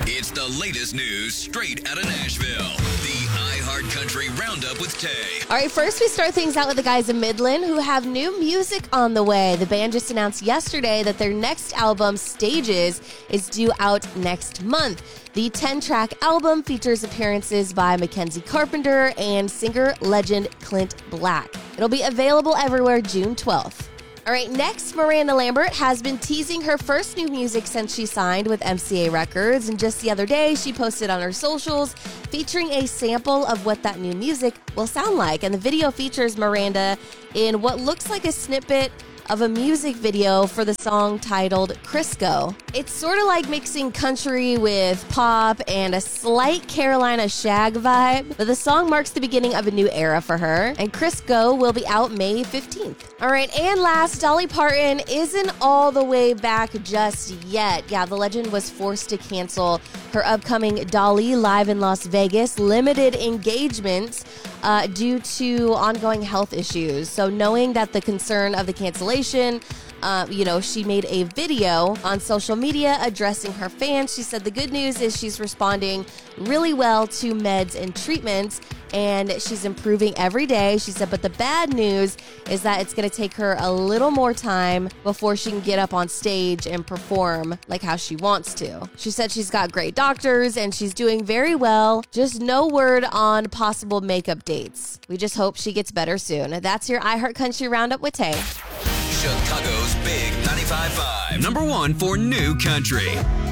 It's the latest news straight out of Nashville. The iHeart Country Roundup with Tay. All right, first we start things out with the guys in Midland who have new music on the way. The band just announced yesterday that their next album, Stages, is due out next month. The 10-track album features appearances by Mackenzie Carpenter and singer legend Clint Black. It'll be available everywhere June 12th. All right, next, Miranda Lambert has been teasing her first new music since she signed with MCA Records, and just the other day, she posted on her socials featuring a sample of what that new music will sound like. And the video features Miranda in what looks like a snippet of a music video for the song titled Crisco. It's sort of like mixing country with pop and a slight Carolina Shag vibe, but the song marks the beginning of a new era for her, and Crisco will be out May 15th. All right, and last, Dolly Parton isn't all the way back just yet. Yeah, the legend was forced to cancel her upcoming Dolly Live in Las Vegas limited engagement due to ongoing health issues. So knowing that the concern of the cancellation, she made a video on social media addressing her fans. She said the good news is she's responding really well to meds and treatments, and she's improving every day. She said, but the bad news is that it's going to take her a little more time before she can get up on stage and perform like how she wants to. She said she's got great doctors and she's doing very well. Just no word on possible makeup dates. We just hope she gets better soon. That's your iHeart Country Roundup with Tay. Chicago's Big 95.5. #1 for new country.